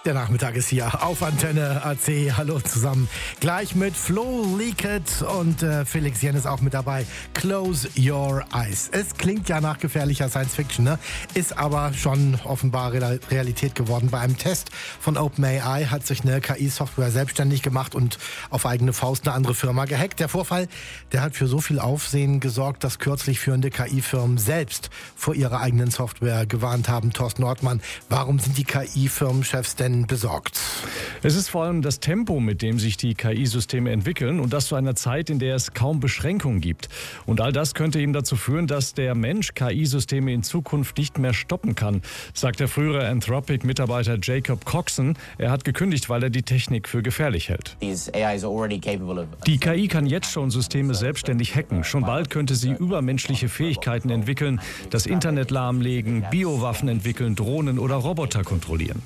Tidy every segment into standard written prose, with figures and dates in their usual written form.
Der Nachmittag ist hier auf Antenne AC. Hallo zusammen. Gleich mit Flo Leakett und Felix Jen ist auch mit dabei. Close Your Eyes. Es klingt ja nach gefährlicher Science Fiction, ne? Ist aber schon offenbar Realität geworden. Bei einem Test von OpenAI hat sich eine KI-Software selbstständig gemacht und auf eigene Faust eine andere Firma gehackt. Der Vorfall, der hat für so viel Aufsehen gesorgt, dass kürzlich führende KI-Firmen selbst vor ihrer eigenen Software gewarnt haben. Thorsten Nordmann, warum sind die KI-Firmenchefs denn besorgt? Es ist vor allem das Tempo, mit dem sich die KI-Systeme entwickeln und das zu einer Zeit, in der es kaum Beschränkungen gibt. Und all das könnte eben dazu führen, dass der Mensch KI-Systeme in Zukunft nicht mehr stoppen kann, sagt der frühere Anthropic-Mitarbeiter Jacob Coxon. Er hat gekündigt, weil er die Technik für gefährlich hält. Die KI kann jetzt schon Systeme selbstständig hacken. Schon bald könnte sie übermenschliche Fähigkeiten entwickeln, das Internet lahmlegen, Biowaffen entwickeln, Drohnen oder Roboter kontrollieren.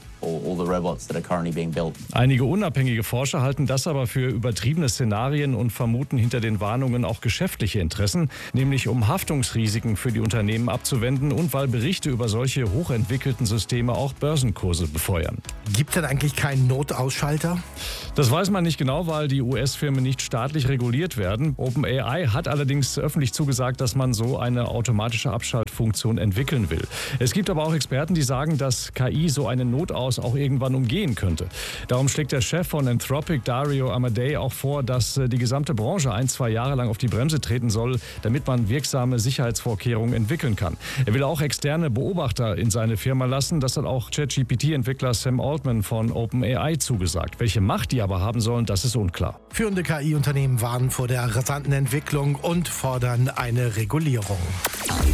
Einige unabhängige Forscher halten das aber für übertriebene Szenarien und vermuten hinter den Warnungen auch geschäftliche Interessen, nämlich um Haftungsrisiken für die Unternehmen abzuwenden und weil Berichte über solche hochentwickelten Systeme auch Börsenkurse befeuern. Gibt es denn eigentlich keinen Notausschalter? Das weiß man nicht genau, weil die US-Firmen nicht staatlich reguliert werden. OpenAI hat allerdings öffentlich zugesagt, dass man so eine automatische Abschaltfunktion entwickeln will. Es gibt aber auch Experten, die sagen, dass KI so einen Notaus auch irgendwann umgehen könnte. Darum schlägt der Chef von Anthropic, Dario Amodei, auch vor, dass die gesamte Branche 1-2 Jahre lang auf die Bremse treten soll, damit man wirksame Sicherheitsvorkehrungen entwickeln kann. Er will auch externe Beobachter in seine Firma lassen. Das hat auch ChatGPT-Entwickler Sam Altman von OpenAI zugesagt. Welche Macht die aber haben sollen, das ist unklar. Führende KI-Unternehmen warnen vor der rasanten Entwicklung und fordern eine Regulierung.